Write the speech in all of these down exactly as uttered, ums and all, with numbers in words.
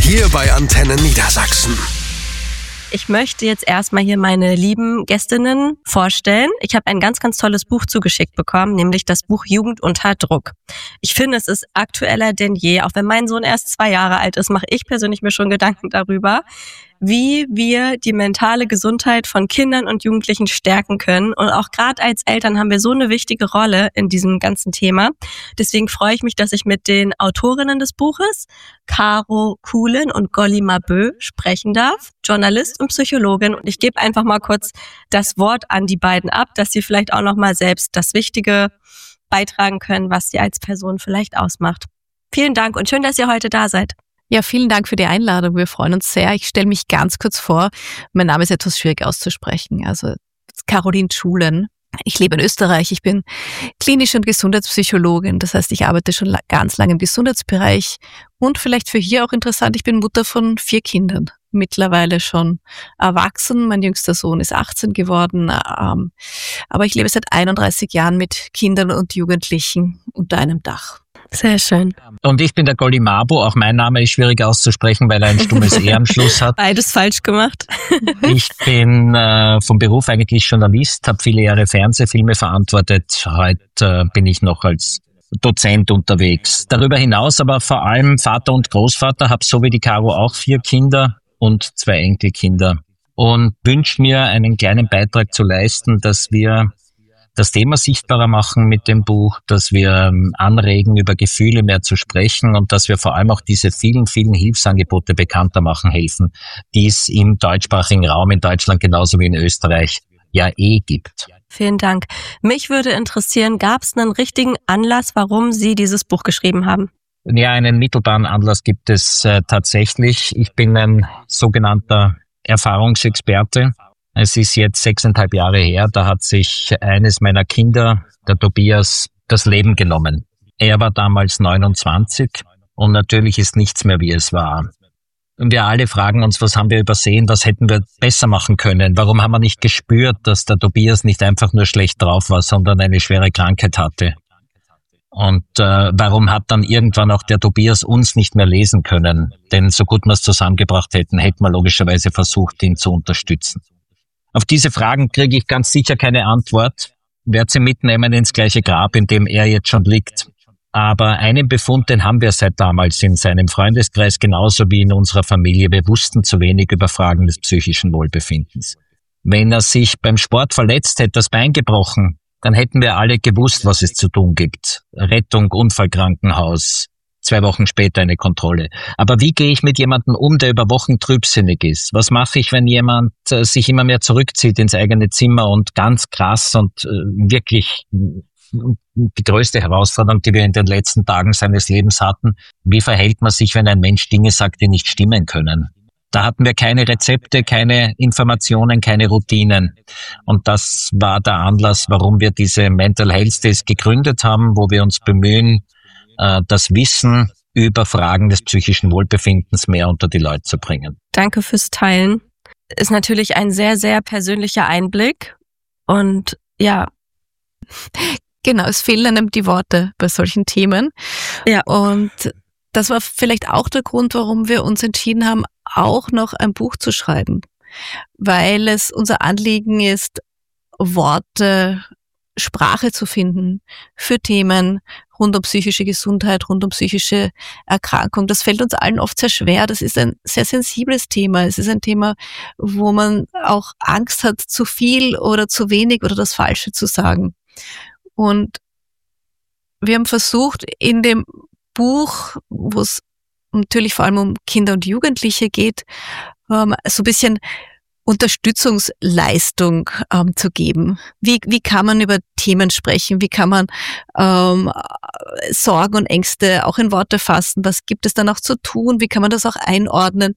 Hier bei Antenne Niedersachsen. Ich möchte jetzt erstmal hier meine lieben Gästinnen vorstellen. Ich habe ein ganz, ganz tolles Buch zugeschickt bekommen, nämlich das Buch Jugend unter Druck. Ich finde, es ist aktueller denn je. Auch wenn mein Sohn erst zwei Jahre alt ist, mache ich persönlich mir schon Gedanken darüber, wie wir die mentale Gesundheit von Kindern und Jugendlichen stärken können. Und auch gerade als Eltern haben wir so eine wichtige Rolle in diesem ganzen Thema. Deswegen freue ich mich, dass ich mit den Autorinnen des Buches, Caro Kuhlen und Golly Mabö, sprechen darf, Journalist und Psychologin. Und ich gebe einfach mal kurz das Wort an die beiden ab, dass sie vielleicht auch noch mal selbst das Wichtige beitragen können, was sie als Person vielleicht ausmacht. Vielen Dank und schön, dass ihr heute da seid. Ja, vielen Dank für die Einladung. Wir freuen uns sehr. Ich stelle mich ganz kurz vor. Mein Name ist etwas schwierig auszusprechen. Also Caroline Schulen. Ich lebe in Österreich. Ich bin klinische und Gesundheitspsychologin. Das heißt, ich arbeite schon ganz lange im Gesundheitsbereich. Und vielleicht für hier auch interessant, ich bin Mutter von vier Kindern. Mittlerweile schon erwachsen. Mein jüngster Sohn ist achtzehn geworden. Ähm, aber ich lebe seit einunddreißig Jahren mit Kindern und Jugendlichen unter einem Dach. Sehr schön. Und ich bin der Golly Mabö. Auch mein Name ist schwierig auszusprechen, weil er ein stummes E am Schluss hat. Beides falsch gemacht. Ich bin äh, vom Beruf eigentlich Journalist, habe viele Jahre Fernsehfilme verantwortet. Heute äh, bin ich noch als Dozent unterwegs. Darüber hinaus aber vor allem Vater und Großvater, habe so wie die Caro auch vier Kinder und zwei Enkelkinder. Und wünsche mir einen kleinen Beitrag zu leisten, dass wir das Thema sichtbarer machen mit dem Buch, dass wir anregen, über Gefühle mehr zu sprechen und dass wir vor allem auch diese vielen, vielen Hilfsangebote bekannter machen helfen, die es im deutschsprachigen Raum in Deutschland genauso wie in Österreich ja eh gibt. Vielen Dank. Mich würde interessieren, gab es einen richtigen Anlass, warum Sie dieses Buch geschrieben haben? Ja, einen mittelbaren Anlass gibt es äh, tatsächlich. Ich bin ein sogenannter Erfahrungsexperte. Es ist jetzt sechseinhalb Jahre her, da hat sich eines meiner Kinder, der Tobias, das Leben genommen. Er war damals neunundzwanzig und natürlich ist nichts mehr, wie es war. Und wir alle fragen uns, was haben wir übersehen, was hätten wir besser machen können? Warum haben wir nicht gespürt, dass der Tobias nicht einfach nur schlecht drauf war, sondern eine schwere Krankheit hatte? Und äh, warum hat dann irgendwann auch der Tobias uns nicht mehr lesen können? Denn so gut wir es zusammengebracht hätten, hätten wir logischerweise versucht, ihn zu unterstützen. Auf diese Fragen kriege ich ganz sicher keine Antwort, werde sie mitnehmen ins gleiche Grab, in dem er jetzt schon liegt. Aber einen Befund, den haben wir seit damals in seinem Freundeskreis genauso wie in unserer Familie. Wir wussten zu wenig über Fragen des psychischen Wohlbefindens. Wenn er sich beim Sport verletzt hätte, das Bein gebrochen, dann hätten wir alle gewusst, was es zu tun gibt. Rettung, Unfallkrankenhaus, zwei Wochen später eine Kontrolle. Aber wie gehe ich mit jemandem um, der über Wochen trübsinnig ist? Was mache ich, wenn jemand äh, sich immer mehr zurückzieht ins eigene Zimmer und ganz krass und äh, wirklich die größte Herausforderung, die wir in den letzten Tagen seines Lebens hatten, wie verhält man sich, wenn ein Mensch Dinge sagt, die nicht stimmen können? Da hatten wir keine Rezepte, keine Informationen, keine Routinen. Und das war der Anlass, warum wir diese Mental Health Days gegründet haben, wo wir uns bemühen, das Wissen über Fragen des psychischen Wohlbefindens mehr unter die Leute zu bringen. Danke fürs Teilen. Ist natürlich ein sehr, sehr persönlicher Einblick. Und ja. Genau, es fehlen einem die Worte bei solchen Themen. Ja. Und das war vielleicht auch der Grund, warum wir uns entschieden haben, auch noch ein Buch zu schreiben. Weil es unser Anliegen ist, Worte, Sprache zu finden für Themen rund um psychische Gesundheit, rund um psychische Erkrankung. Das fällt uns allen oft sehr schwer. Das ist ein sehr sensibles Thema. Es ist ein Thema, wo man auch Angst hat, zu viel oder zu wenig oder das Falsche zu sagen. Und wir haben versucht, in dem Buch, wo es natürlich vor allem um Kinder und Jugendliche geht, so ein bisschen Unterstützungsleistung ähm, zu geben. Wie, wie kann man über Themen sprechen? Wie kann man ähm, Sorgen und Ängste auch in Worte fassen? Was gibt es dann auch zu tun? Wie kann man das auch einordnen?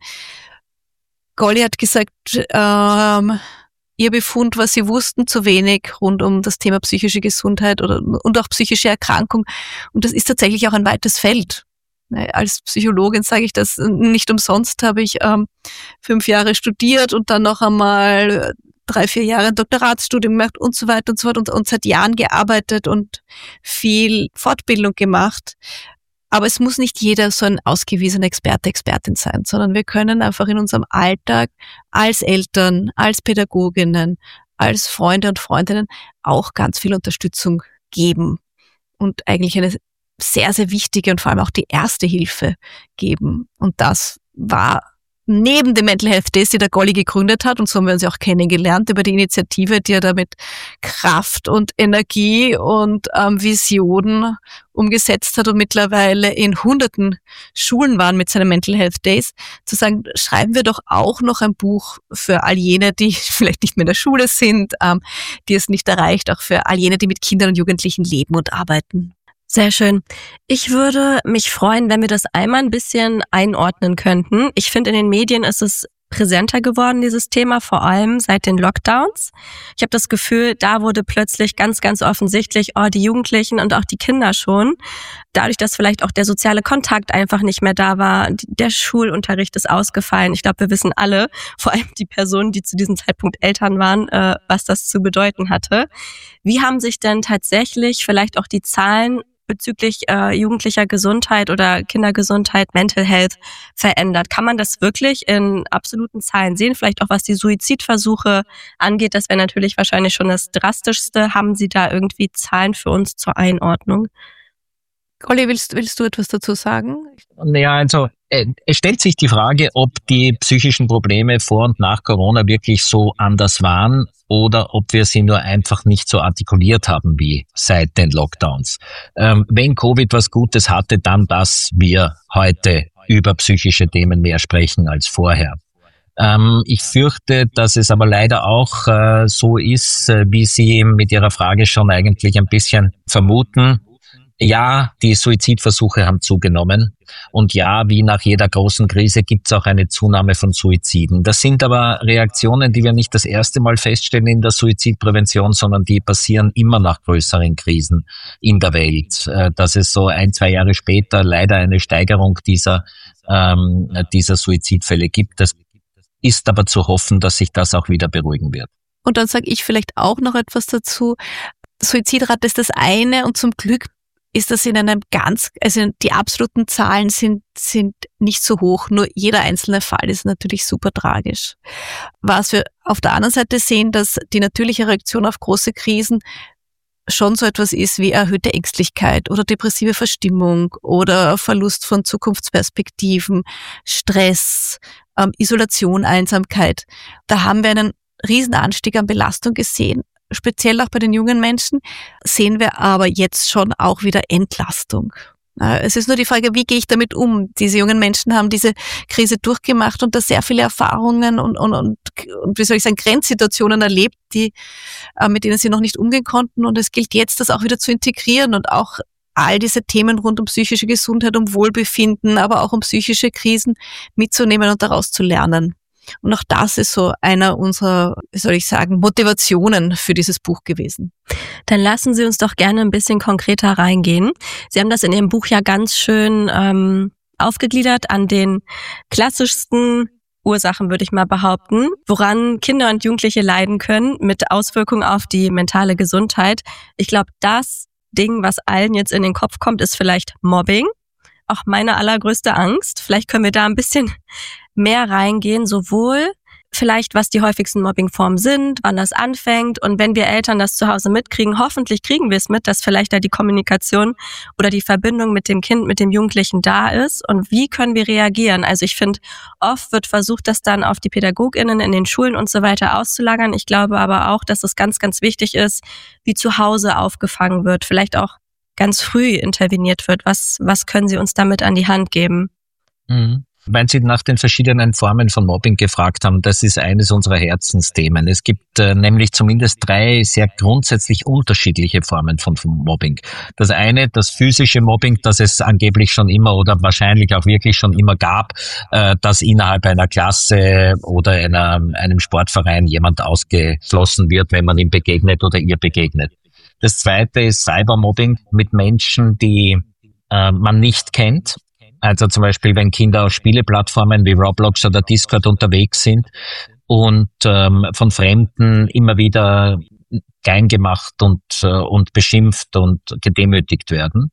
Golly hat gesagt, ähm, ihr Befund, was sie wussten, zu wenig rund um das Thema psychische Gesundheit oder und auch psychische Erkrankung. Und das ist tatsächlich auch ein weites Feld. Als Psychologin sage ich das nicht umsonst, habe ich ähm, fünf Jahre studiert und dann noch einmal drei, vier Jahre ein Doktoratsstudium gemacht und so weiter und so fort und, und seit Jahren gearbeitet und viel Fortbildung gemacht. Aber es muss nicht jeder so ein ausgewiesener Experte, Expertin sein, sondern wir können einfach in unserem Alltag als Eltern, als Pädagoginnen, als Freunde und Freundinnen auch ganz viel Unterstützung geben und eigentlich eine sehr, sehr wichtige und vor allem auch die erste Hilfe geben. Und das war neben dem Mental Health Days, die der Golly gegründet hat, und so haben wir uns ja auch kennengelernt über die Initiative, die er da mit Kraft und Energie und ähm, Visionen umgesetzt hat und mittlerweile in hunderten Schulen waren mit seinen Mental Health Days, zu sagen, schreiben wir doch auch noch ein Buch für all jene, die vielleicht nicht mehr in der Schule sind, ähm, die es nicht erreicht, auch für all jene, die mit Kindern und Jugendlichen leben und arbeiten. Sehr schön. Ich würde mich freuen, wenn wir das einmal ein bisschen einordnen könnten. Ich finde, in den Medien ist es präsenter geworden, dieses Thema, vor allem seit den Lockdowns. Ich habe das Gefühl, da wurde plötzlich ganz, ganz offensichtlich, oh, die Jugendlichen und auch die Kinder schon. Dadurch, dass vielleicht auch der soziale Kontakt einfach nicht mehr da war, der Schulunterricht ist ausgefallen. Ich glaube, wir wissen alle, vor allem die Personen, die zu diesem Zeitpunkt Eltern waren, äh, was das zu bedeuten hatte. Wie haben sich denn tatsächlich vielleicht auch die Zahlen bezüglich äh, jugendlicher Gesundheit oder Kindergesundheit, Mental Health verändert? Kann man das wirklich in absoluten Zahlen sehen? Vielleicht auch was die Suizidversuche angeht, das wäre natürlich wahrscheinlich schon das Drastischste. Haben Sie da irgendwie Zahlen für uns zur Einordnung? Golly, willst, willst du etwas dazu sagen? Naja, also äh, es stellt sich die Frage, ob die psychischen Probleme vor und nach Corona wirklich so anders waren oder ob wir sie nur einfach nicht so artikuliert haben wie seit den Lockdowns. Ähm, wenn Covid was Gutes hatte, dann, dass wir heute über psychische Themen mehr sprechen als vorher. Ähm, ich fürchte, dass es aber leider auch äh, so ist, äh, wie Sie mit Ihrer Frage schon eigentlich ein bisschen vermuten. Ja, die Suizidversuche haben zugenommen und ja, wie nach jeder großen Krise gibt es auch eine Zunahme von Suiziden. Das sind aber Reaktionen, die wir nicht das erste Mal feststellen in der Suizidprävention, sondern die passieren immer nach größeren Krisen in der Welt. Dass es so ein, zwei Jahre später leider eine Steigerung dieser, ähm, dieser Suizidfälle gibt. Das ist aber zu hoffen, dass sich das auch wieder beruhigen wird. Und dann sage ich vielleicht auch noch etwas dazu. Suizidrate ist das eine und zum Glück ist das in einem ganz, also die absoluten Zahlen sind, sind nicht so hoch, nur jeder einzelne Fall ist natürlich super tragisch. Was wir auf der anderen Seite sehen, dass die natürliche Reaktion auf große Krisen schon so etwas ist wie erhöhte Ängstlichkeit oder depressive Verstimmung oder Verlust von Zukunftsperspektiven, Stress, ähm, Isolation, Einsamkeit. Da haben wir einen riesen Anstieg an Belastung gesehen. Speziell auch bei den jungen Menschen sehen wir aber jetzt schon auch wieder Entlastung. Es ist nur die Frage, wie gehe ich damit um? Diese jungen Menschen haben diese Krise durchgemacht und da sehr viele Erfahrungen und, und, und, und wie soll ich sagen, Grenzsituationen erlebt, die, mit denen sie noch nicht umgehen konnten. Und es gilt jetzt, das auch wieder zu integrieren und auch all diese Themen rund um psychische Gesundheit, um Wohlbefinden, aber auch um psychische Krisen mitzunehmen und daraus zu lernen. Und auch das ist so einer unserer, wie soll ich sagen, Motivationen für dieses Buch gewesen. Dann lassen Sie uns doch gerne ein bisschen konkreter reingehen. Sie haben das in Ihrem Buch ja ganz schön ähm, aufgegliedert an den klassischsten Ursachen, würde ich mal behaupten, woran Kinder und Jugendliche leiden können mit Auswirkungen auf die mentale Gesundheit. Ich glaube, das Ding, was allen jetzt in den Kopf kommt, ist vielleicht Mobbing. Auch meine allergrößte Angst. Vielleicht können wir da ein bisschen mehr reingehen, sowohl vielleicht, was die häufigsten Mobbingformen sind, wann das anfängt und wenn wir Eltern das zu Hause mitkriegen, hoffentlich kriegen wir es mit, dass vielleicht da die Kommunikation oder die Verbindung mit dem Kind, mit dem Jugendlichen da ist und wie können wir reagieren. Also ich finde, oft wird versucht, das dann auf die PädagogInnen in den Schulen und so weiter auszulagern. Ich glaube aber auch, dass es ganz, ganz wichtig ist, wie zu Hause aufgefangen wird, vielleicht auch ganz früh interveniert wird. Was, was können Sie uns damit an die Hand geben? Mhm. Weil Sie nach den verschiedenen Formen von Mobbing gefragt haben, das ist eines unserer Herzensthemen. Es gibt äh, nämlich zumindest drei sehr grundsätzlich unterschiedliche Formen von, von Mobbing. Das eine, das physische Mobbing, das es angeblich schon immer oder wahrscheinlich auch wirklich schon immer gab, äh, dass innerhalb einer Klasse oder einer, einem Sportverein jemand ausgeschlossen wird, wenn man ihm begegnet oder ihr begegnet. Das zweite ist Cybermobbing mit Menschen, die äh, man nicht kennt. Also zum Beispiel, wenn Kinder auf Spieleplattformen wie Roblox oder Discord unterwegs sind und ähm, von Fremden immer wieder klein gemacht und, äh, und beschimpft und gedemütigt werden.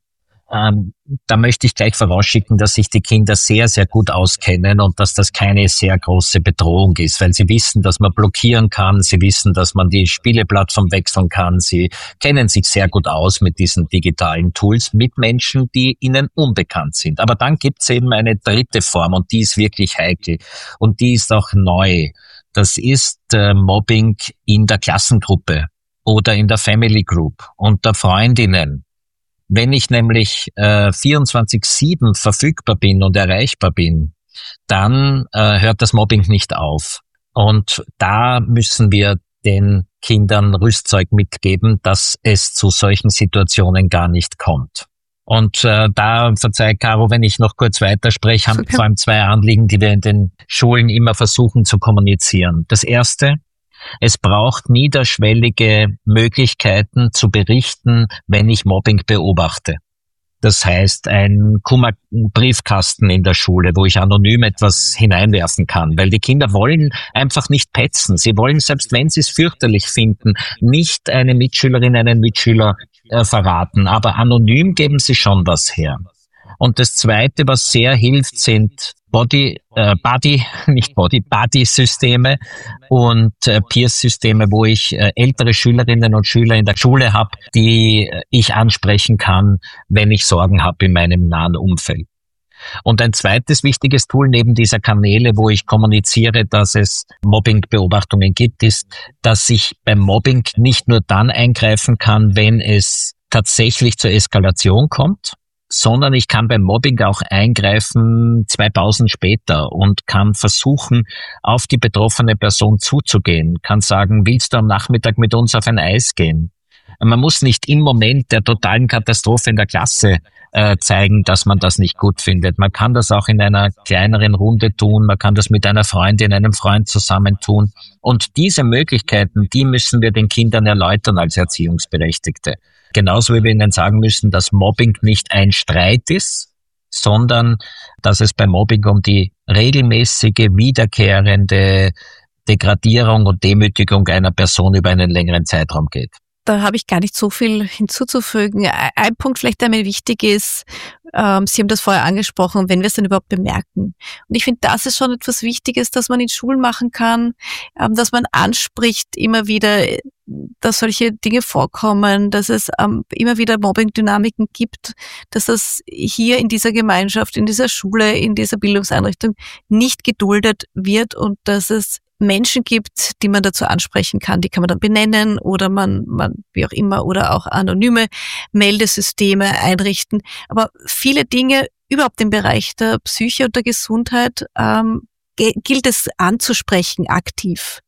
Ähm, da möchte ich gleich vorausschicken, dass sich die Kinder sehr, sehr gut auskennen und dass das keine sehr große Bedrohung ist, weil sie wissen, dass man blockieren kann, sie wissen, dass man die Spieleplattform wechseln kann, sie kennen sich sehr gut aus mit diesen digitalen Tools, mit Menschen, die ihnen unbekannt sind. Aber dann gibt es eben eine dritte Form und die ist wirklich heikel und die ist auch neu. Das ist äh, Mobbing in der Klassengruppe oder in der Family Group unter Freundinnen. Wenn ich nämlich äh, vierundzwanzig sieben verfügbar bin und erreichbar bin, dann äh, hört das Mobbing nicht auf. Und da müssen wir den Kindern Rüstzeug mitgeben, dass es zu solchen Situationen gar nicht kommt. Und äh, da, verzeih Caro, wenn ich noch kurz weiterspreche, haben okay. vor allem zwei Anliegen, die wir in den Schulen immer versuchen zu kommunizieren. Das erste: Es braucht niederschwellige Möglichkeiten zu berichten, wenn ich Mobbing beobachte. Das heißt, ein Kummer-Briefkasten in der Schule, wo ich anonym etwas hineinwerfen kann, weil die Kinder wollen einfach nicht petzen. Sie wollen, selbst wenn sie es fürchterlich finden, nicht eine Mitschülerin, einen Mitschüler äh, verraten. Aber anonym geben sie schon was her. Und das Zweite, was sehr hilft, sind Body, äh, Body, nicht Body, Buddy-Systeme und äh, Peer-Systeme, wo ich äh, ältere Schülerinnen und Schüler in der Schule habe, die äh, ich ansprechen kann, wenn ich Sorgen habe in meinem nahen Umfeld. Und ein zweites wichtiges Tool neben dieser Kanäle, wo ich kommuniziere, dass es Mobbing-Beobachtungen gibt, ist, dass ich beim Mobbing nicht nur dann eingreifen kann, wenn es tatsächlich zur Eskalation kommt, sondern ich kann beim Mobbing auch eingreifen zwei Pausen später und kann versuchen, auf die betroffene Person zuzugehen, kann sagen, willst du am Nachmittag mit uns auf ein Eis gehen? Man muss nicht im Moment der totalen Katastrophe in der Klasse äh, zeigen, dass man das nicht gut findet. Man kann das auch in einer kleineren Runde tun, man kann das mit einer Freundin, einem Freund zusammentun. Und diese Möglichkeiten, die müssen wir den Kindern erläutern als Erziehungsberechtigte. Genauso wie wir ihnen sagen müssen, dass Mobbing nicht ein Streit ist, sondern dass es bei Mobbing um die regelmäßige, wiederkehrende Degradierung und Demütigung einer Person über einen längeren Zeitraum geht. Da habe ich gar nicht so viel hinzuzufügen. Ein Punkt vielleicht, der mir wichtig ist, ähm, Sie haben das vorher angesprochen, wenn wir es denn überhaupt bemerken. Und ich finde, das ist schon etwas Wichtiges, dass man in Schulen machen kann, ähm, dass man anspricht immer wieder, dass solche Dinge vorkommen, dass es ähm, immer wieder Mobbing-Dynamiken gibt, dass das hier in dieser Gemeinschaft, in dieser Schule, in dieser Bildungseinrichtung nicht geduldet wird und dass es Menschen gibt, die man dazu ansprechen kann, die kann man dann benennen oder man, man, wie auch immer, oder auch anonyme Meldesysteme einrichten. Aber viele Dinge überhaupt im Bereich der Psyche und der Gesundheit ähm, gilt es anzusprechen, aktiv.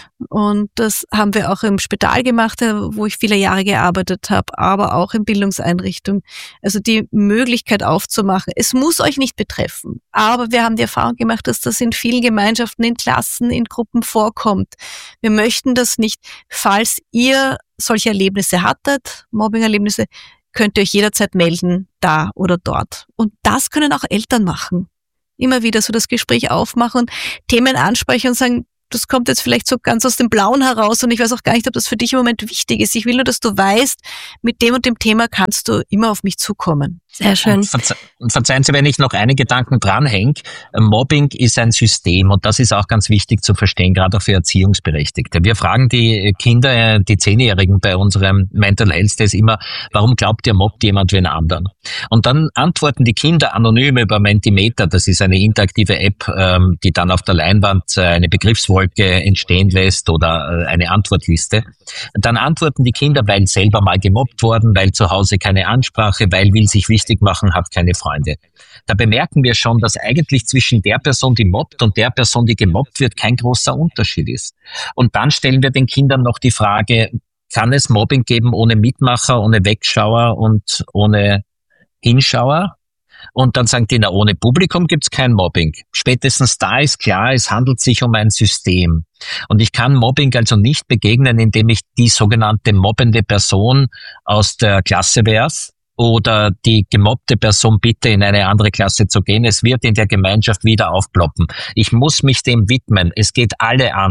Und das haben wir auch im Spital gemacht, wo ich viele Jahre gearbeitet habe, aber auch in Bildungseinrichtungen. Also die Möglichkeit aufzumachen. Es muss euch nicht betreffen, aber wir haben die Erfahrung gemacht, dass das in vielen Gemeinschaften, in Klassen, in Gruppen vorkommt. Wir möchten das nicht. Falls ihr solche Erlebnisse hattet, Mobbing-Erlebnisse, könnt ihr euch jederzeit melden, da oder dort. Und das können auch Eltern machen. Immer wieder so das Gespräch aufmachen und Themen ansprechen und sagen, das kommt jetzt vielleicht so ganz aus dem Blauen heraus und ich weiß auch gar nicht, ob das für dich im Moment wichtig ist. Ich will nur, dass du weißt, mit dem und dem Thema kannst du immer auf mich zukommen. Sehr schön. Verze- Verzeihen Sie, wenn ich noch einen Gedanken dranhänge. Mobbing ist ein System und das ist auch ganz wichtig zu verstehen, gerade auch für Erziehungsberechtigte. Wir fragen die Kinder, die Zehnjährigen bei unserem Mental Health Test immer, warum glaubt ihr, mobbt jemand wie einen anderen? Und dann antworten die Kinder anonym über Mentimeter, das ist eine interaktive App, die dann auf der Leinwand eine Begriffswolke entstehen lässt oder eine Antwortliste. Dann antworten die Kinder, weil selber mal gemobbt worden, weil zu Hause keine Ansprache, weil will sich wichtig machen, hat keine Freunde. Da bemerken wir schon, dass eigentlich zwischen der Person, die mobbt und der Person, die gemobbt wird, kein großer Unterschied ist. Und dann stellen wir den Kindern noch die Frage, kann es Mobbing geben ohne Mitmacher, ohne Wegschauer und ohne Hinschauer? Und dann sagen die, na, ohne Publikum gibt's kein Mobbing. Spätestens da ist klar, es handelt sich um ein System. Und ich kann Mobbing also nicht begegnen, indem ich die sogenannte mobbende Person aus der Klasse werfe oder die gemobbte Person bitte, in eine andere Klasse zu gehen. Es wird in der Gemeinschaft wieder aufploppen. Ich muss mich dem widmen. Es geht alle an.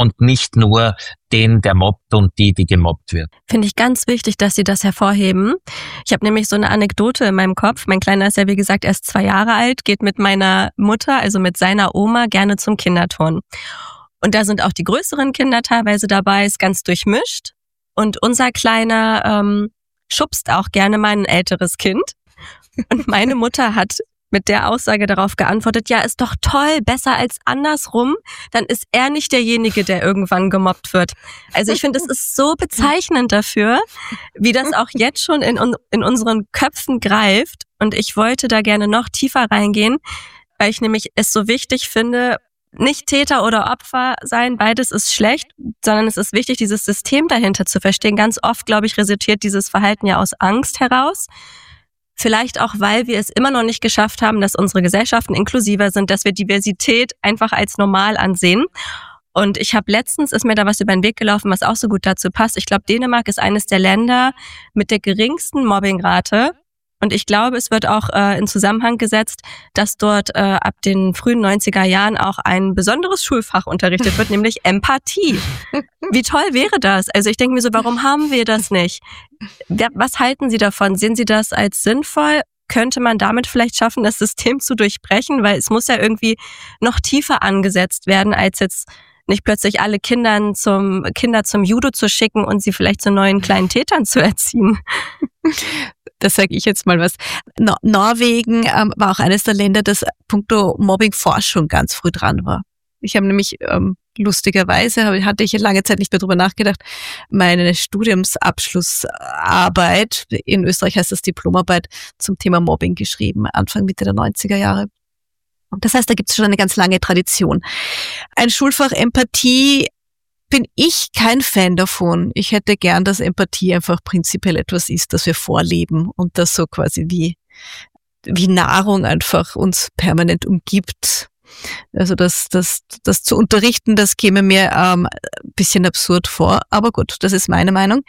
und nicht nur den, der mobbt und die, die gemobbt wird. Finde ich ganz wichtig, dass Sie das hervorheben. Ich habe nämlich so eine Anekdote in meinem Kopf. Mein Kleiner ist ja, wie gesagt, erst zwei Jahre alt, geht mit meiner Mutter, also mit seiner Oma, gerne zum Kinderturnen. Und da sind auch die größeren Kinder teilweise dabei, ist ganz durchmischt. Und unser Kleiner ähm, schubst auch gerne mal ein älteres Kind. Und meine Mutter hat mit der Aussage darauf geantwortet, ja, ist doch toll, besser als andersrum, dann ist er nicht derjenige, der irgendwann gemobbt wird. Also ich finde, es ist so bezeichnend dafür, wie das auch jetzt schon in, in unseren Köpfen greift. Und ich wollte da gerne noch tiefer reingehen, weil ich nämlich es so wichtig finde, nicht Täter oder Opfer sein, beides ist schlecht, sondern es ist wichtig, dieses System dahinter zu verstehen. Ganz oft, glaube ich, resultiert dieses Verhalten ja aus Angst heraus. Vielleicht auch, weil wir es immer noch nicht geschafft haben, dass unsere Gesellschaften inklusiver sind, dass wir Diversität einfach als normal ansehen. Und ich habe letztens, ist mir da was über den Weg gelaufen, was auch so gut dazu passt. Ich glaube, Dänemark ist eines der Länder mit der geringsten Mobbingrate. Und ich glaube, es wird auch äh, in Zusammenhang gesetzt, dass dort äh, ab den frühen neunziger Jahren auch ein besonderes Schulfach unterrichtet wird, nämlich Empathie. Wie toll wäre das? Also ich denke mir so, warum haben wir das nicht? Was halten Sie davon? Sehen Sie das als sinnvoll? Könnte man damit vielleicht schaffen, das System zu durchbrechen? Weil es muss ja irgendwie noch tiefer angesetzt werden, als jetzt nicht plötzlich alle Kindern zum, Kinder zum Judo zu schicken und sie vielleicht zu neuen kleinen Tätern zu erziehen. Das sage ich jetzt mal was. No- Norwegen ähm, war auch eines der Länder, das puncto Mobbing-Forschung ganz früh dran war. Ich habe nämlich ähm, lustigerweise, hab, hatte ich lange Zeit nicht mehr drüber nachgedacht, meine Studiumsabschlussarbeit, in Österreich heißt das Diplomarbeit, zum Thema Mobbing geschrieben, Anfang, Mitte der neunziger Jahre. Das heißt, da gibt es schon eine ganz lange Tradition. Ein Schulfach Empathie bin ich kein Fan davon. Ich hätte gern, dass Empathie einfach prinzipiell etwas ist, das wir vorleben und das so quasi wie, wie Nahrung einfach uns permanent umgibt. Also das, das, das zu unterrichten, das käme mir ähm, ein bisschen absurd vor. Aber gut, das ist meine Meinung.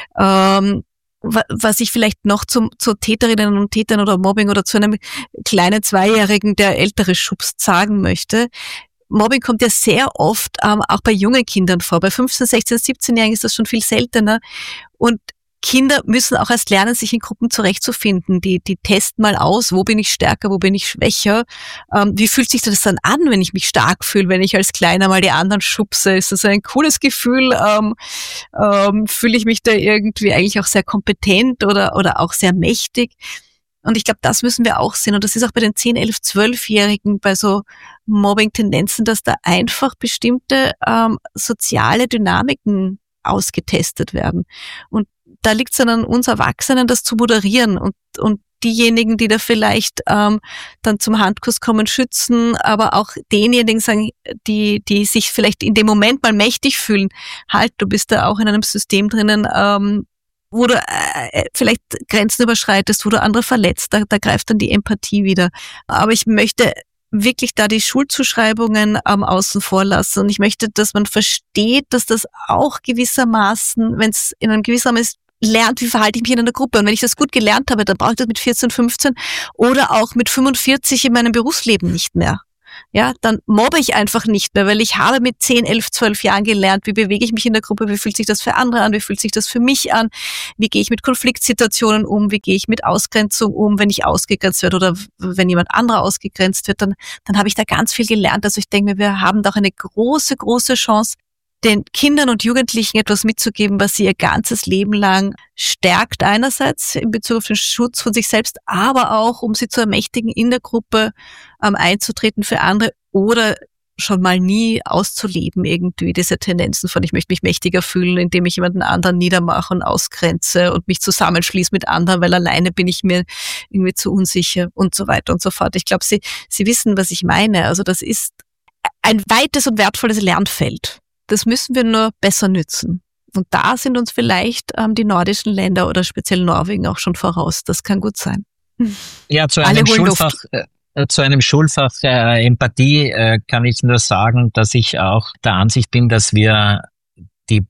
Ähm, was ich vielleicht noch zum, zu Täterinnen und Tätern oder Mobbing oder zu einem kleinen Zweijährigen, der ältere schubst, sagen möchte. Mobbing kommt ja sehr oft ähm, auch bei jungen Kindern vor. Bei fünfzehn, sechzehn, siebzehn-Jährigen ist das schon viel seltener. Und Kinder müssen auch erst lernen, sich in Gruppen zurechtzufinden. Die, die testen mal aus, wo bin ich stärker, wo bin ich schwächer. Ähm, wie fühlt sich das dann an, wenn ich mich stark fühle, wenn ich als Kleiner mal die anderen schubse? Ist das ein cooles Gefühl? Ähm, ähm, fühle ich mich da irgendwie eigentlich auch sehr kompetent oder, oder auch sehr mächtig? Und ich glaube, das müssen wir auch sehen. Und das ist auch bei den zehn, elf, zwölf-Jährigen bei so Mobbing-Tendenzen, dass da einfach bestimmte ähm, soziale Dynamiken ausgetestet werden. Und da liegt es dann an uns Erwachsenen, das zu moderieren und, und diejenigen, die da vielleicht ähm, dann zum Handkuss kommen, schützen, aber auch denjenigen sagen, die, die sich vielleicht in dem Moment mal mächtig fühlen, halt, du bist da auch in einem System drinnen, ähm, wo du äh, vielleicht Grenzen überschreitest, wo du andere verletzt, da, da greift dann die Empathie wieder. Aber ich möchte wirklich da die Schuldzuschreibungen ähm, außen vor lassen. Und ich möchte, dass man versteht, dass das auch gewissermaßen, wenn es in einem gewissen Rahmen ist, lernt, wie verhalte ich mich in einer Gruppe. Und wenn ich das gut gelernt habe, dann brauche ich das mit vierzehn, fünfzehn oder auch mit fünfundvierzig in meinem Berufsleben nicht mehr. Ja, dann mobbe ich einfach nicht mehr, weil ich habe mit zehn, elf, zwölf Jahren gelernt, wie bewege ich mich in der Gruppe, wie fühlt sich das für andere an, wie fühlt sich das für mich an, wie gehe ich mit Konfliktsituationen um, wie gehe ich mit Ausgrenzung um, wenn ich ausgegrenzt werde oder wenn jemand anderer ausgegrenzt wird, dann, dann habe ich da ganz viel gelernt. Also ich denke mir, wir haben doch eine große, große Chance, den Kindern und Jugendlichen etwas mitzugeben, was sie ihr ganzes Leben lang stärkt einerseits in Bezug auf den Schutz von sich selbst, aber auch, um sie zu ermächtigen, in der Gruppe ähm, einzutreten für andere oder schon mal nie auszuleben irgendwie diese Tendenzen von ich möchte mich mächtiger fühlen, indem ich jemanden anderen niedermache und ausgrenze und mich zusammenschließe mit anderen, weil alleine bin ich mir irgendwie zu unsicher und so weiter und so fort. Ich glaube, sie, sie wissen, was ich meine. Also das ist ein weites und wertvolles Lernfeld. Das müssen wir nur besser nützen. Und da sind uns vielleicht ähm, die nordischen Länder oder speziell Norwegen auch schon voraus. Das kann gut sein. Ja, zu einem Schulfach, äh, zu einem Schulfach äh, Empathie äh, kann ich nur sagen, dass ich auch der Ansicht bin, dass wir die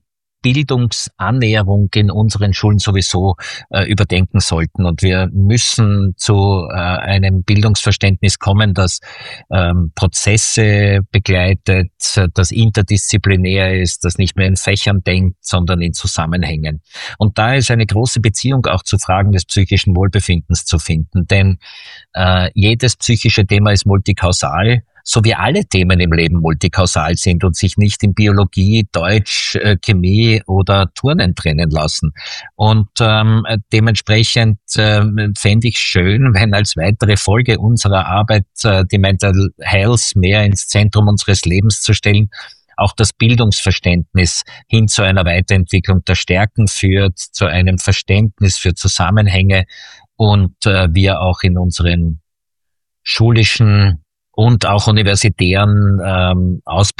Bildungsannäherung in unseren Schulen sowieso äh, überdenken sollten. Und wir müssen zu äh, einem Bildungsverständnis kommen, das ähm, Prozesse begleitet, das interdisziplinär ist, das nicht mehr in Fächern denkt, sondern in Zusammenhängen. Und da ist eine große Beziehung auch zu Fragen des psychischen Wohlbefindens zu finden. Denn äh, jedes psychische Thema ist multikausal, so wie alle Themen im Leben multikausal sind und sich nicht in Biologie, Deutsch, äh, Chemie oder Turnen trennen lassen. Und ähm, dementsprechend äh, fände ich schön, wenn als weitere Folge unserer Arbeit äh, die Mental Health mehr ins Zentrum unseres Lebens zu stellen, auch das Bildungsverständnis hin zu einer Weiterentwicklung der Stärken führt, zu einem Verständnis für Zusammenhänge und äh, wir auch in unseren schulischen und auch universitären ähm,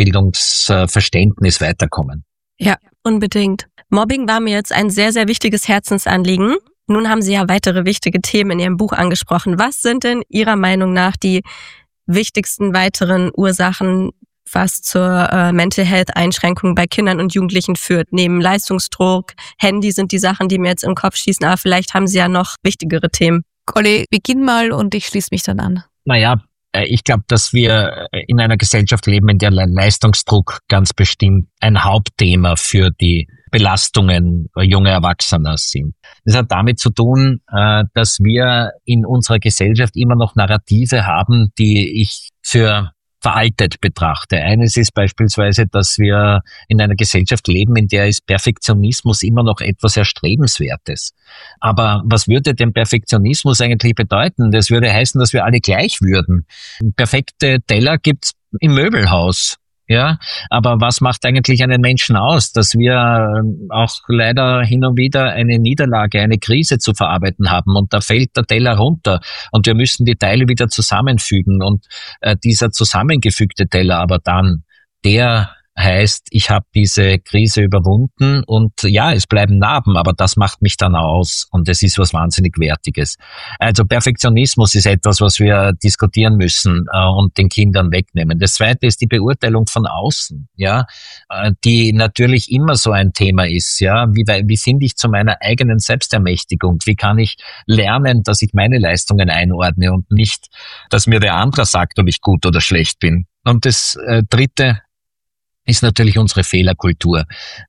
Ausbildungsverständnis weiterkommen. Ja, unbedingt. Mobbing war mir jetzt ein sehr, sehr wichtiges Herzensanliegen. Nun haben Sie ja weitere wichtige Themen in Ihrem Buch angesprochen. Was sind denn Ihrer Meinung nach die wichtigsten weiteren Ursachen, was zur äh, Mental Health Einschränkung bei Kindern und Jugendlichen führt? Neben Leistungsdruck, Handy sind die Sachen, die mir jetzt im Kopf schießen, aber vielleicht haben Sie ja noch wichtigere Themen. Olli, beginn mal und ich schließe mich dann an. Naja, ich glaube, dass wir in einer Gesellschaft leben, in der Leistungsdruck ganz bestimmt ein Hauptthema für die Belastungen junger Erwachsener sind. Das hat damit zu tun, dass wir in unserer Gesellschaft immer noch Narrative haben, die ich für veraltet betrachte. Eines ist beispielsweise, dass wir in einer Gesellschaft leben, in der ist Perfektionismus immer noch etwas Erstrebenswertes. Aber was würde denn Perfektionismus eigentlich bedeuten? Das würde heißen, dass wir alle gleich würden. Perfekte Teller gibt's im Möbelhaus. Ja, aber was macht eigentlich einen Menschen aus? Dass wir auch leider hin und wieder eine Niederlage, eine Krise zu verarbeiten haben und da fällt der Teller runter und wir müssen die Teile wieder zusammenfügen und äh, dieser zusammengefügte Teller aber dann, der heißt, ich habe diese Krise überwunden und ja, es bleiben Narben, aber das macht mich dann aus und es ist was wahnsinnig Wertiges. Also Perfektionismus ist etwas, was wir diskutieren müssen äh, und den Kindern wegnehmen. Das Zweite ist die Beurteilung von außen, ja, äh, die natürlich immer so ein Thema ist, ja. Wie, wie finde ich zu meiner eigenen Selbstermächtigung? Wie kann ich lernen, dass ich meine Leistungen einordne und nicht, dass mir der andere sagt, ob ich gut oder schlecht bin? Und das äh, Dritte ist natürlich unsere Fehlerkultur.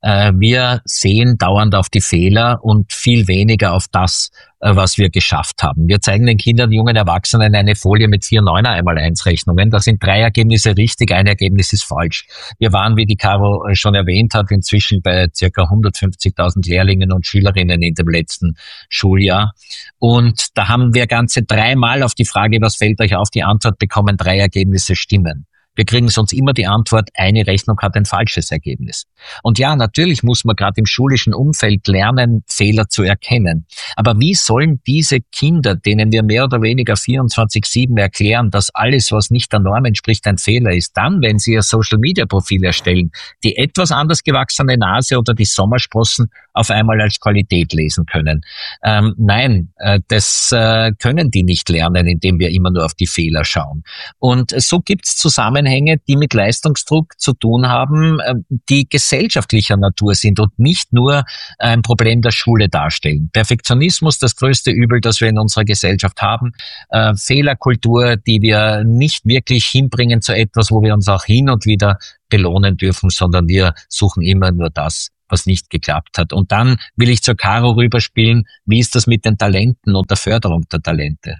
Wir sehen dauernd auf die Fehler und viel weniger auf das, was wir geschafft haben. Wir zeigen den Kindern, jungen Erwachsenen eine Folie mit vier Neuner einmal eins Rechnungen. Da sind drei Ergebnisse richtig, ein Ergebnis ist falsch. Wir waren, wie die Caro schon erwähnt hat, inzwischen bei circa hundertfünfzigtausend Lehrlingen und Schülerinnen in dem letzten Schuljahr. Und da haben wir ganze dreimal auf die Frage, was fällt euch auf, die Antwort bekommen, drei Ergebnisse stimmen. Wir kriegen sonst immer die Antwort, eine Rechnung hat ein falsches Ergebnis. Und ja, natürlich muss man gerade im schulischen Umfeld lernen, Fehler zu erkennen. Aber wie sollen diese Kinder, denen wir mehr oder weniger vierundzwanzig sieben erklären, dass alles, was nicht der Norm entspricht, ein Fehler ist, dann, wenn sie ihr Social-Media-Profil erstellen, die etwas anders gewachsene Nase oder die Sommersprossen auf einmal als Qualität lesen können? Ähm, nein, äh, das äh, können die nicht lernen, indem wir immer nur auf die Fehler schauen. Und so gibt's Zusammenhänge, die mit Leistungsdruck zu tun haben, die gesellschaftlicher Natur sind und nicht nur ein Problem der Schule darstellen. Perfektionismus, das größte Übel, das wir in unserer Gesellschaft haben. Äh, Fehlerkultur, die wir nicht wirklich hinbringen zu etwas, wo wir uns auch hin und wieder belohnen dürfen, sondern wir suchen immer nur das, was nicht geklappt hat. Und dann will ich zur Caro rüberspielen, wie ist das mit den Talenten und der Förderung der Talente?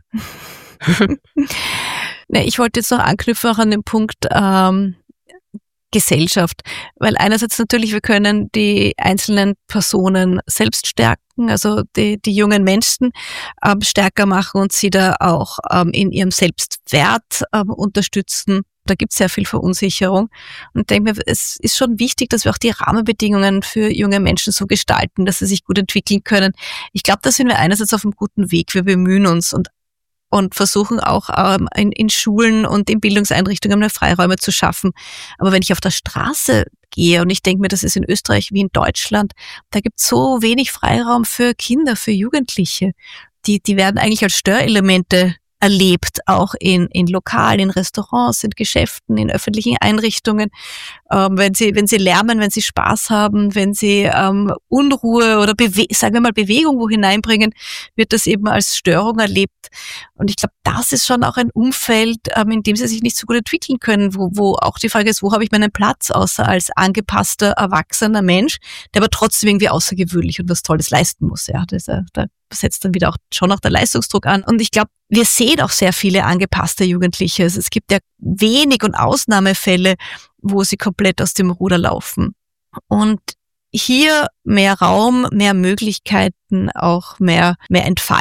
Ich wollte jetzt noch anknüpfen auch an den Punkt ähm, Gesellschaft, weil einerseits natürlich, wir können die einzelnen Personen selbst stärken, also die, die jungen Menschen ähm, stärker machen und sie da auch ähm, in ihrem Selbstwert ähm, unterstützen. Da gibt es sehr viel Verunsicherung und ich denke mir, es ist schon wichtig, dass wir auch die Rahmenbedingungen für junge Menschen so gestalten, dass sie sich gut entwickeln können. Ich glaube, da sind wir einerseits auf einem guten Weg, wir bemühen uns und und versuchen auch ähm, in, in Schulen und in Bildungseinrichtungen mehr Freiräume zu schaffen. Aber wenn ich auf der Straße gehe und ich denke mir, das ist in Österreich wie in Deutschland, da gibt es so wenig Freiraum für Kinder, für Jugendliche. Die, die werden eigentlich als Störelemente erlebt, auch in, in Lokalen, in Restaurants, in Geschäften, in öffentlichen Einrichtungen. Ähm, wenn sie, wenn sie lärmen, wenn sie Spaß haben, wenn sie ähm, Unruhe oder Bewe- sagen wir mal Bewegung wo hineinbringen, wird das eben als Störung erlebt. Und ich glaube, das ist schon auch ein Umfeld, ähm, in dem sie sich nicht so gut entwickeln können, wo, wo auch die Frage ist, wo habe ich meinen Platz, außer als angepasster, erwachsener Mensch, der aber trotzdem irgendwie außergewöhnlich und was Tolles leisten muss. Ja, das, äh, da setzt dann wieder auch schon auch der Leistungsdruck an. Und ich glaube, wir sehen auch sehr viele angepasste Jugendliche. Also es gibt ja wenig und Ausnahmefälle, wo sie komplett aus dem Ruder laufen. Und hier mehr Raum, mehr Möglichkeiten, auch mehr, mehr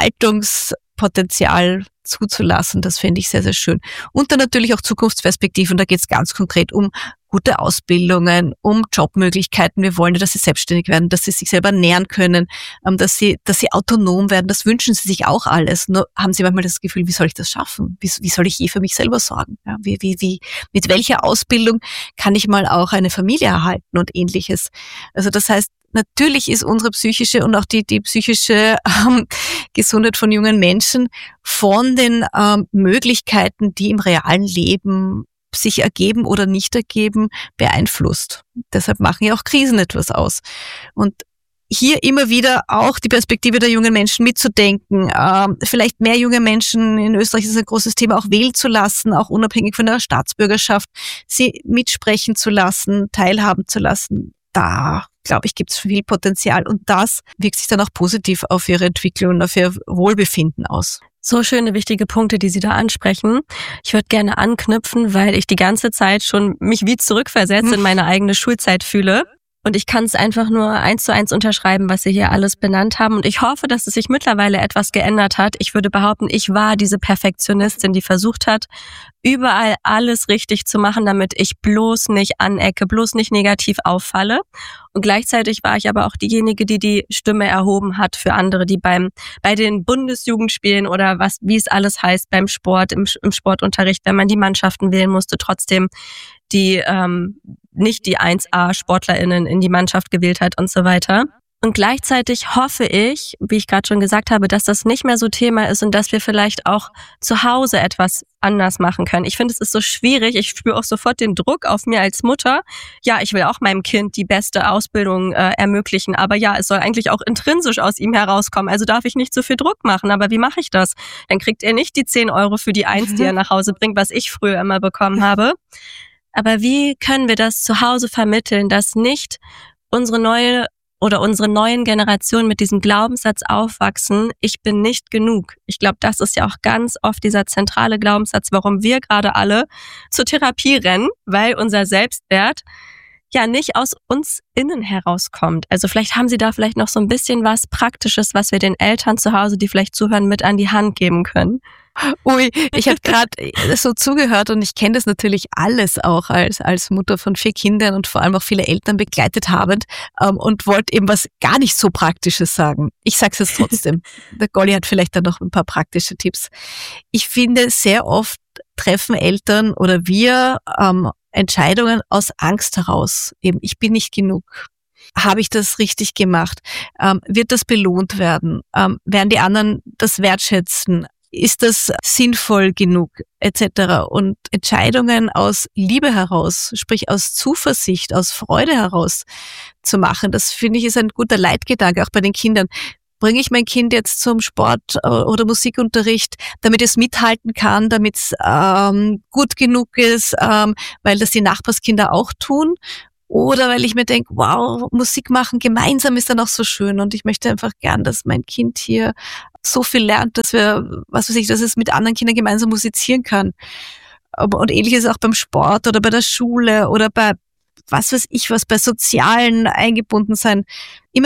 Entfaltungspotenzial zuzulassen, das fände ich sehr, sehr schön. Und dann natürlich auch Zukunftsperspektiven, da geht es ganz konkret um gute Ausbildungen, um Jobmöglichkeiten. Wir wollen ja, dass sie selbstständig werden, dass sie sich selber ernähren können, dass sie, dass sie autonom werden. Das wünschen sie sich auch alles. Nur haben sie manchmal das Gefühl, wie soll ich das schaffen? Wie, wie soll ich je für mich selber sorgen? Ja, wie, wie, wie, mit welcher Ausbildung kann ich mal auch eine Familie erhalten und Ähnliches? Also das heißt, natürlich ist unsere psychische und auch die, die psychische ähm, Gesundheit von jungen Menschen von den ähm, Möglichkeiten, die im realen Leben sich ergeben oder nicht ergeben, beeinflusst. Deshalb machen ja auch Krisen etwas aus. Und hier immer wieder auch die Perspektive der jungen Menschen mitzudenken, ähm, vielleicht mehr junge Menschen, in Österreich ist es ein großes Thema, auch wählen zu lassen, auch unabhängig von der Staatsbürgerschaft, sie mitsprechen zu lassen, teilhaben zu lassen. Da, glaube ich, gibt es viel Potenzial und das wirkt sich dann auch positiv auf ihre Entwicklung und auf ihr Wohlbefinden aus. So schöne, wichtige Punkte, die Sie da ansprechen. Ich würde gerne anknüpfen, weil ich die ganze Zeit schon mich wie zurückversetzt in meine eigene Schulzeit fühle. Und ich kann es einfach nur eins zu eins unterschreiben, was Sie hier alles benannt haben. Und ich hoffe, dass es sich mittlerweile etwas geändert hat. Ich würde behaupten, ich war diese Perfektionistin, die versucht hat, überall alles richtig zu machen, damit ich bloß nicht anecke, bloß nicht negativ auffalle. Und gleichzeitig war ich aber auch diejenige, die die Stimme erhoben hat für andere, die beim bei den Bundesjugendspielen oder was, wie es alles heißt, beim Sport, im, im Sportunterricht, wenn man die Mannschaften wählen musste, trotzdem die ähm, nicht die eins A-SportlerInnen in die Mannschaft gewählt hat und so weiter. Und gleichzeitig hoffe ich, wie ich gerade schon gesagt habe, dass das nicht mehr so Thema ist und dass wir vielleicht auch zu Hause etwas anders machen können. Ich finde, es ist so schwierig. Ich spüre auch sofort den Druck auf mir als Mutter. Ja, ich will auch meinem Kind die beste Ausbildung äh, ermöglichen. Aber ja, es soll eigentlich auch intrinsisch aus ihm herauskommen. Also darf ich nicht so viel Druck machen. Aber wie mache ich das? Dann kriegt er nicht die zehn Euro für die Eins, die er nach Hause bringt, was ich früher immer bekommen habe. Aber wie können wir das zu Hause vermitteln, dass nicht unsere neue oder unsere neuen Generationen mit diesem Glaubenssatz aufwachsen, ich bin nicht genug. Ich glaube, das ist ja auch ganz oft dieser zentrale Glaubenssatz, warum wir gerade alle zur Therapie rennen, weil unser Selbstwert ja nicht aus uns innen herauskommt. Also vielleicht haben Sie da vielleicht noch so ein bisschen was Praktisches, was wir den Eltern zu Hause, die vielleicht zuhören, mit an die Hand geben können. Ui, ich habe gerade so zugehört und ich kenne das natürlich alles auch als als Mutter von vier Kindern und vor allem auch viele Eltern begleitet habend ähm, und wollte eben was gar nicht so Praktisches sagen. Ich sag's jetzt trotzdem. Der Golly hat vielleicht da noch ein paar praktische Tipps. Ich finde, sehr oft treffen Eltern oder wir ähm, Entscheidungen aus Angst heraus. Eben, ich bin nicht genug. Habe ich das richtig gemacht? Ähm, wird das belohnt werden? Ähm, werden die anderen das wertschätzen? Ist das sinnvoll genug, et cetera. Und Entscheidungen aus Liebe heraus, sprich aus Zuversicht, aus Freude heraus zu machen, das finde ich ist ein guter Leitgedanke, auch bei den Kindern. Bringe ich mein Kind jetzt zum Sport- oder Musikunterricht, damit es mithalten kann, damit es ähm, gut genug ist, ähm, weil das die Nachbarskinder auch tun? Oder weil ich mir denke, wow, Musik machen gemeinsam ist dann auch so schön und ich möchte einfach gern, dass mein Kind hier so viel lernt, dass wir, was weiß ich, dass es mit anderen Kindern gemeinsam musizieren kann. Und ähnliches auch beim Sport oder bei der Schule oder bei was weiß ich was, bei sozialen Eingebundensein. Immer